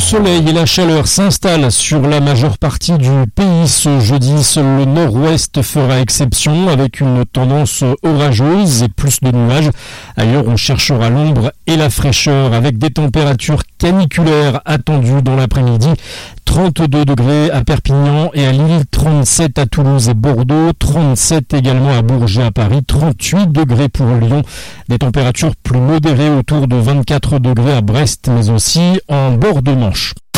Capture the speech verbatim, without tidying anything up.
soleil et la chaleur s'installent sur la majeure partie du pays ce jeudi. Seul le nord-ouest fera exception avec une tendance orageuse et plus de nuages. Ailleurs, on cherchera l'ombre et la fraîcheur avec des températures caniculaires attendues dans l'après-midi. trente-deux degrés à Perpignan et à Lille, trente-sept à Toulouse et Bordeaux, trente-sept également à Bourges et à Paris, trente-huit degrés pour Lyon. Des températures plus modérées autour de vingt-quatre degrés à Brest, mais aussi en bord de Manche.